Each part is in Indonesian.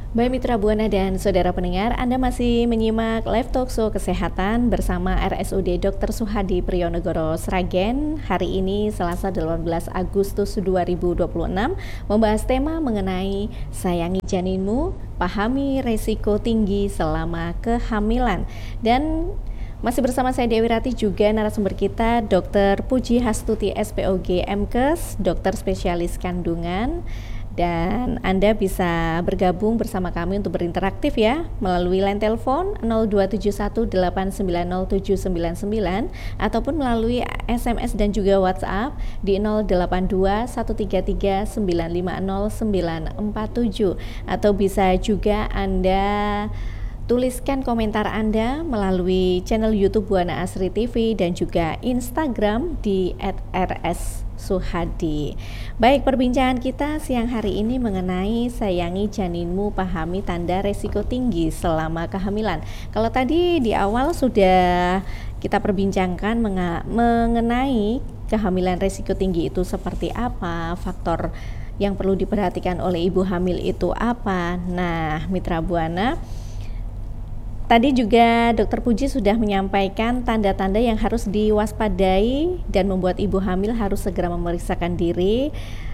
Baik Mitra Buana dan saudara pendengar, Anda masih menyimak live talkshow kesehatan bersama RSUD Dr. Suhadi Priyonegoro Sragen. Hari ini Selasa 18 Agustus 2026 membahas tema mengenai sayangi janinmu, pahami resiko tinggi selama kehamilan. Dan masih bersama saya Dewi Rati, juga narasumber kita Dr. Puji Hastuti SPOG MKes, dokter spesialis kandungan. Dan Anda bisa bergabung bersama kami untuk berinteraktif ya melalui line telepon 0271890799 ataupun melalui SMS dan juga WhatsApp di 082133950947, atau bisa juga Anda tuliskan komentar Anda melalui channel YouTube Buana Asri TV dan juga Instagram di @rs_suhadi. Baik, perbincangan kita siang hari ini mengenai sayangi janinmu, pahami tanda resiko tinggi selama kehamilan. Kalau tadi di awal sudah kita perbincangkan mengenai kehamilan resiko tinggi itu seperti apa, faktor yang perlu diperhatikan oleh ibu hamil itu apa. Nah, Mitra Buana, tadi juga Dr. Puji sudah menyampaikan tanda-tanda yang harus diwaspadai dan membuat ibu hamil harus segera memeriksakan diri.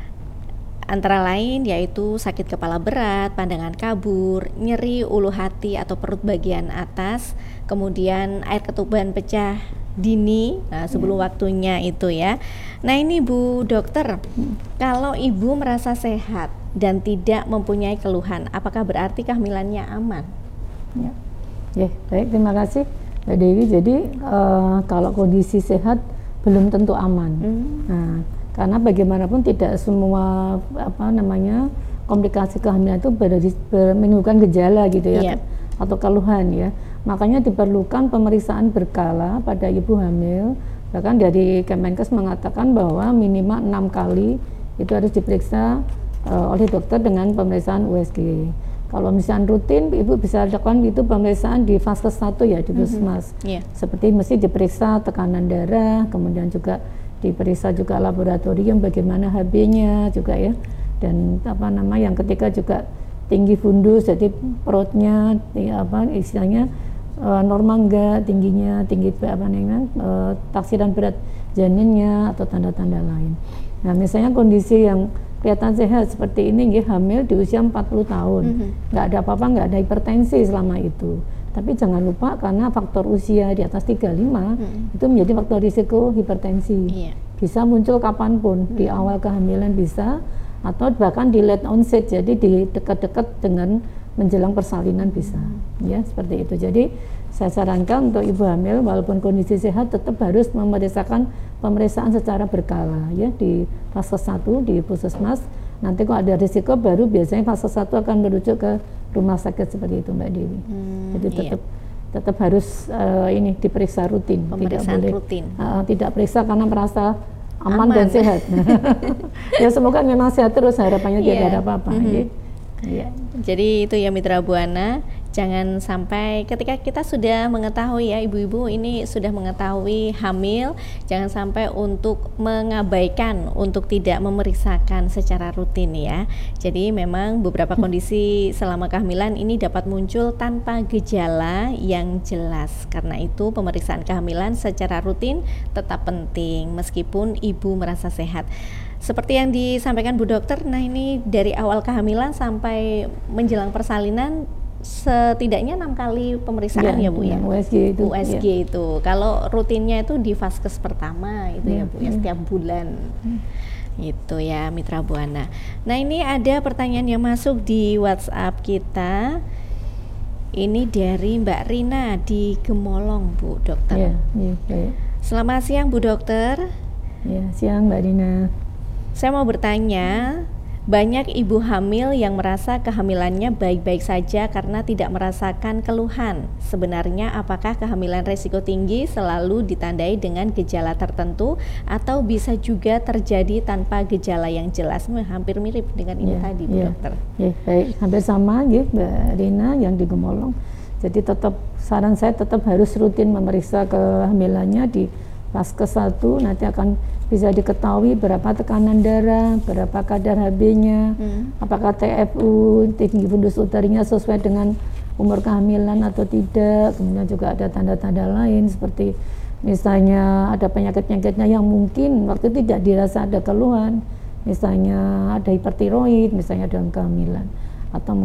Antara lain yaitu sakit kepala berat, pandangan kabur, nyeri ulu hati atau perut bagian atas, kemudian air ketuban pecah dini sebelum waktunya itu ya. Nah ini Bu Dokter, kalau ibu merasa sehat dan tidak mempunyai keluhan, apakah berarti kehamilannya aman? Ya. Baik, terima kasih Mbak Dewi. Jadi kalau kondisi sehat belum tentu aman. Nah, karena bagaimanapun tidak semua komplikasi kehamilan itu menimbulkan gejala gitu ya, atau keluhan ya. Makanya diperlukan pemeriksaan berkala pada ibu hamil. Bahkan dari Kemenkes mengatakan bahwa minimal 6 kali itu harus diperiksa oleh dokter dengan pemeriksaan USG. Kalau misalnya rutin, ibu bisa lakukan itu pemeriksaan di fase 1 ya, di puskesmas. Seperti mesti diperiksa tekanan darah, kemudian juga diperiksa juga laboratorium bagaimana HB-nya juga ya. Dan yang ketiga juga tinggi fundus, jadi perutnya istilahnya normal enggak tingginya, tinggi taksiran berat janinnya atau tanda-tanda lain. Nah, misalnya kondisi yang kelihatan sehat seperti ini, hamil di usia 40 tahun, nggak ada apa-apa, nggak ada hipertensi selama itu. Tapi jangan lupa karena faktor usia di atas 35 itu menjadi faktor risiko hipertensi. Bisa muncul kapanpun, di awal kehamilan bisa, atau bahkan di late onset, jadi di dekat-dekat dengan menjelang persalinan bisa. Ya, seperti itu. Jadi saya sarankan untuk ibu hamil walaupun kondisi sehat tetap harus memeriksakan pemeriksaan secara berkala ya di fase 1 di puskesmas. Nanti kalau ada risiko baru biasanya fase 1 akan merujuk ke rumah sakit seperti itu Mbak Dewi. Jadi tetap harus diperiksa rutin. Pemeriksaan rutin. Tidak periksa karena merasa aman dan sehat. Ya semoga memang sehat terus, harapannya tidak ada apa-apa. Jadi itu ya Mitra Buana, jangan sampai ketika kita sudah mengetahui ya, ibu-ibu ini sudah mengetahui hamil, jangan sampai untuk mengabaikan untuk tidak memeriksakan secara rutin ya. Jadi memang beberapa kondisi selama kehamilan ini dapat muncul tanpa gejala yang jelas. Karena itu pemeriksaan kehamilan secara rutin tetap penting meskipun ibu merasa sehat. Seperti yang disampaikan Bu Dokter, nah ini dari awal kehamilan sampai menjelang persalinan setidaknya 6 kali pemeriksaan ya Bu ya. USG itu. Kalau rutinnya itu di vaskes pertama itu ya Bu ya, setiap bulan. Itu ya Mitra Buana. Nah ini ada pertanyaan yang masuk di WhatsApp kita. Ini dari Mbak Rina di Gemolong Bu Dokter. Selamat siang Bu Dokter. Ya, siang Mbak Rina. Saya mau bertanya, banyak ibu hamil yang merasa kehamilannya baik-baik saja karena tidak merasakan keluhan. Sebenarnya apakah kehamilan resiko tinggi selalu ditandai dengan gejala tertentu atau bisa juga terjadi tanpa gejala yang jelas? Hampir mirip dengan ini tadi Bu Dokter. Baik, hampir sama Mbak Rina yang di Gemolong. Jadi tetap saran saya tetap harus rutin memeriksa kehamilannya di Vaskes 1 nanti akan bisa diketahui berapa tekanan darah, berapa kadar HB-nya, apakah TFU, tinggi fundus uterinya sesuai dengan umur kehamilan atau tidak. Kemudian juga ada tanda-tanda lain seperti misalnya ada penyakit-penyakitnya yang mungkin waktu itu tidak dirasa ada keluhan, misalnya ada hipertiroid misalnya dalam kehamilan, atau